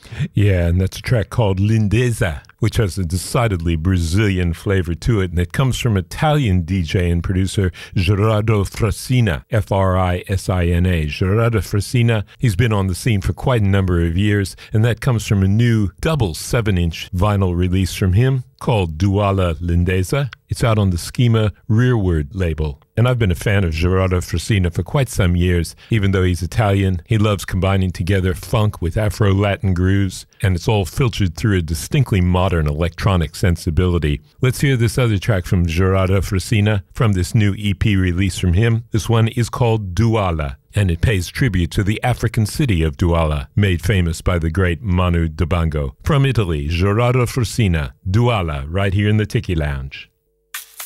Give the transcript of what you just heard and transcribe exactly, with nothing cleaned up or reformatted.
Yeah, and that's a track called Lindeza, which has a decidedly Brazilian flavor to it, and it comes from Italian D J and producer Gerardo Frasina, F R I S I N A. Gerardo Frasina, he's been on the scene for quite a number of years, and that comes from a new double seven-inch vinyl release from him called Douala Lindeza. It's out on the Schema Rearward label. And I've been a fan of Gerardo Frasina for quite some years. Even though he's Italian, he loves combining together funk with Afro-Latin grooves, and it's all filtered through a distinctly modern electronic sensibility. Let's hear this other track from Gerardo Frasina from this new E P release from him. This one is called Douala, and it pays tribute to the African city of Douala, made famous by the great Manu Dibango. From Italy, Gerardo Frasina, Douala, right here in the Tiki Lounge.